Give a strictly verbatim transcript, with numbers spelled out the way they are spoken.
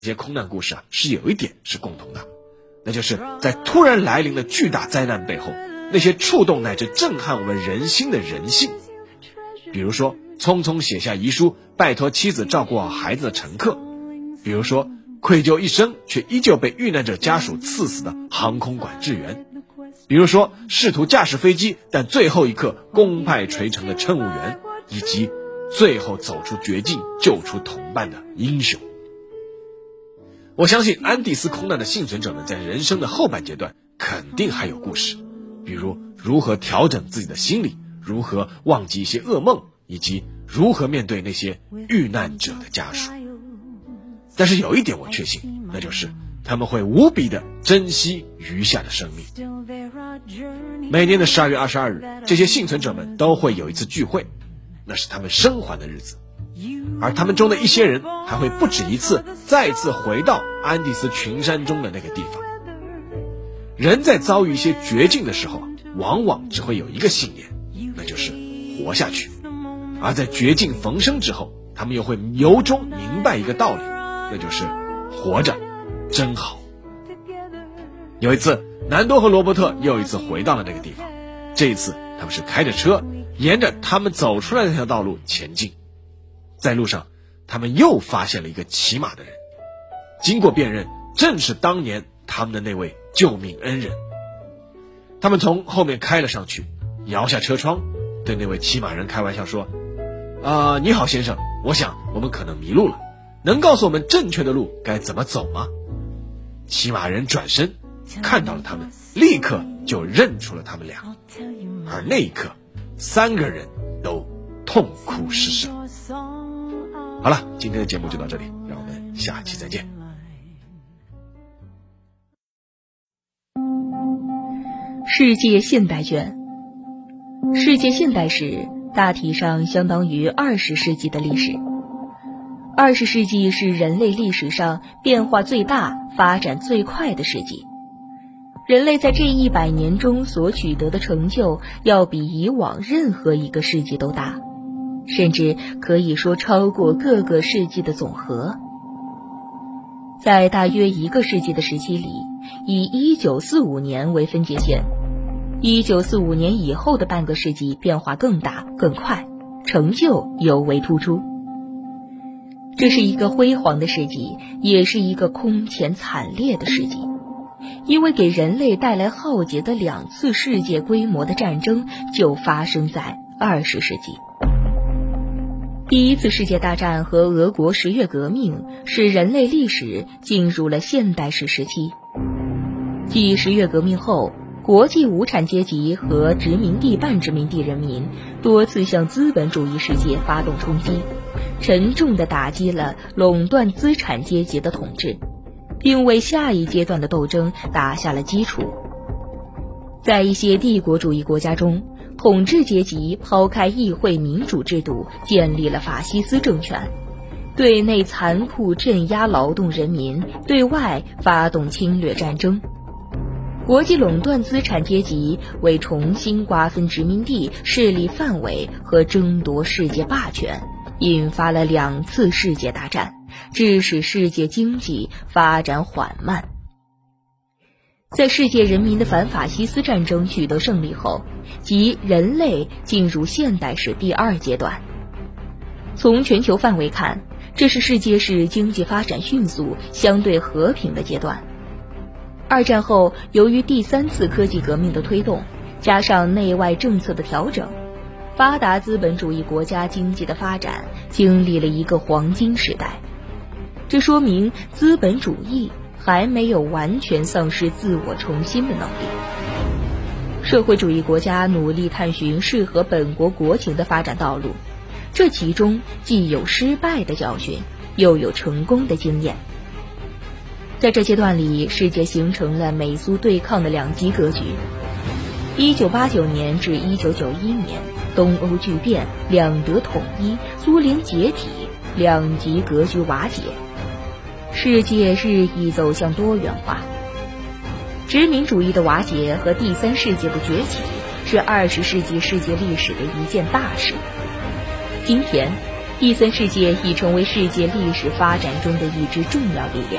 这些空难故事啊，是有一点是共同的，那就是在突然来临的巨大灾难背后，那些触动乃至震撼我们人心的人性。比如说匆匆写下遗书拜托妻子照顾好孩子的乘客，比如说愧疚一生却依旧被遇难者家属刺死的航空管制员，比如说试图驾驶飞机但最后一刻功败垂成的乘务员，以及最后走出绝境救出同伴的英雄。我相信安第斯空难的幸存者们在人生的后半阶段肯定还有故事，比如如何调整自己的心理，如何忘记一些噩梦，以及如何面对那些遇难者的家属。但是有一点我确信，那就是他们会无比的珍惜余下的生命。每年的十二月二十二日，这些幸存者们都会有一次聚会，那是他们生还的日子，而他们中的一些人还会不止一次再次回到安第斯群山中的那个地方。人在遭遇一些绝境的时候，往往只会有一个信念，那就是活下去。而在绝境逢生之后，他们又会由衷明白一个道理，那就是活着真好。有一次，南多和罗伯特又一次回到了那个地方，这一次他们是开着车沿着他们走出来的那条道路前进。在路上，他们又发现了一个骑马的人，经过辨认，正是当年他们的那位救命恩人。他们从后面开了上去，摇下车窗，对那位骑马人开玩笑说：啊、呃，你好先生，我想我们可能迷路了，能告诉我们正确的路该怎么走吗？骑马人转身看到了他们，立刻就认出了他们俩，而那一刻三个人都痛哭失声。好了，今天的节目就到这里，让我们下期再见。 世界现代卷，世界现代史大体上相当于二十世纪的历史。二十世纪是人类历史上变化最大、发展最快的世纪。人类在这一百年中所取得的成就，要比以往任何一个世纪都大，甚至可以说超过各个世纪的总和。在大约一个世纪的时期里，以一九四五年为分界线，一九四五年以后的半个世纪变化更大更快，成就尤为突出。这是一个辉煌的世纪，也是一个空前惨烈的世纪，因为给人类带来浩劫的两次世界规模的战争就发生在二十世纪。第一次世界大战和俄国十月革命使人类历史进入了现代史时期。继十月革命后，国际无产阶级和殖民地半殖民地人民多次向资本主义世界发动冲击，沉重地打击了垄断资产阶级的统治，并为下一阶段的斗争打下了基础。在一些帝国主义国家中，统治阶级抛开议会民主制度，建立了法西斯政权，对内残酷镇压劳动人民，对外发动侵略战争。国际垄断资产阶级为重新瓜分殖民地势力范围和争夺世界霸权，引发了两次世界大战，致使世界经济发展缓慢。在世界人民的反法西斯战争取得胜利后，即人类进入现代史第二阶段。从全球范围看，这是世界史经济发展迅速、相对和平的阶段。二战后，由于第三次科技革命的推动，加上内外政策的调整，发达资本主义国家经济的发展经历了一个黄金时代。这说明资本主义还没有完全丧失自我重新的能力。社会主义国家努力探寻适合本国国情的发展道路，这其中既有失败的教训，又有成功的经验。在这阶段里，世界形成了美苏对抗的两极格局。一九八九年至一九九一年，东欧剧变，两德统一，苏联解体，两极格局瓦解，世界日益走向多元化。殖民主义的瓦解和第三世界的崛起是二十世纪世界历史的一件大事。今天， 第三世界已成为世界历史发展中的一支重要力量。